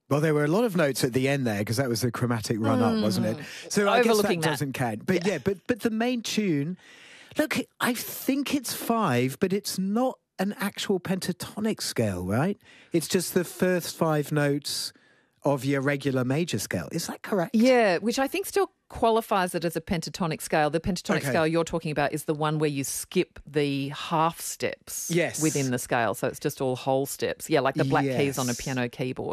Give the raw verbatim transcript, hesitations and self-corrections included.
Well, there were a lot of notes at the end there because that was the chromatic run-up, mm. wasn't it? So I guess that, that doesn't count. But yeah. yeah, but but the main tune, look, I think it's five, but it's not an actual pentatonic scale, right? It's just the first five notes of your regular major scale. Is that correct? Yeah, which I think still qualifies it as a pentatonic scale. The pentatonic Okay. scale you're talking about is the one where you skip the half steps Yes. within the scale. So it's just all whole steps. Yeah, like the black Yes. keys on a piano keyboard.